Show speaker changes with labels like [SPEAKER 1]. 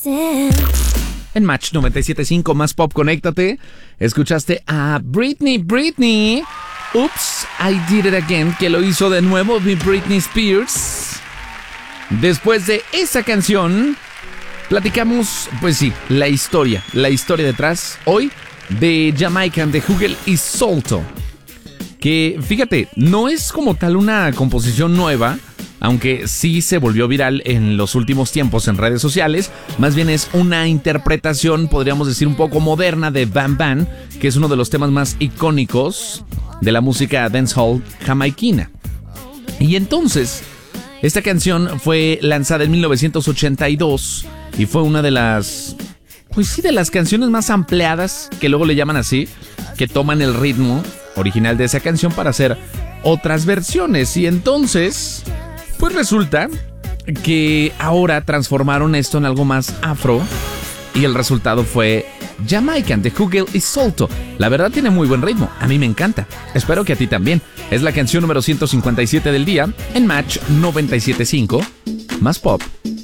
[SPEAKER 1] En Match 97.5 Más Pop, conéctate. Escuchaste a Britney. Oops, I Did It Again, que lo hizo de nuevo mi Britney Spears. Después de esa canción, platicamos, pues sí, la historia detrás, hoy, de Jamaican, de Hugel y Salto. Que, fíjate, no es como tal una composición nueva, aunque sí se volvió viral en los últimos tiempos en redes sociales. Más bien es una interpretación, podríamos decir, un poco moderna de Bam Bam, que es uno de los temas más icónicos de la música dancehall jamaiquina. Y entonces, esta canción fue lanzada en 1982 y fue una de las, pues sí, de las canciones más ampliadas, que luego le llaman así, que toman el ritmo original de esa canción para hacer otras versiones. Y entonces, pues resulta que ahora transformaron esto en algo más afro y el resultado fue Jamaican de Hugel y Salto. La verdad tiene muy buen ritmo, a mí me encanta. Espero que a ti también. Es la canción número 157 del día en Match 97.5 Más Pop.